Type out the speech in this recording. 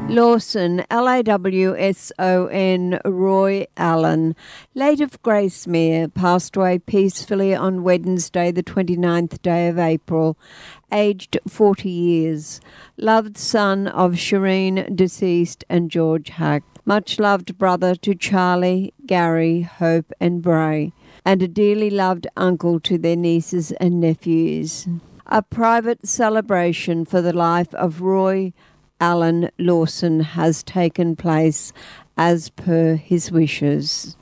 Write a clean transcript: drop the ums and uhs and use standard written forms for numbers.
Lawson, Lawson, Roy Allen, late of Gracemere, passed away peacefully on Wednesday, the 29th day of April, aged 40 years. Loved son of Shireen, deceased, and George Hack. Much loved brother to Charlie, Gary, Hope, and Bray, and a dearly loved uncle to their nieces and nephews. A private celebration for the life of Roy Allen Lawson has taken place as per his wishes.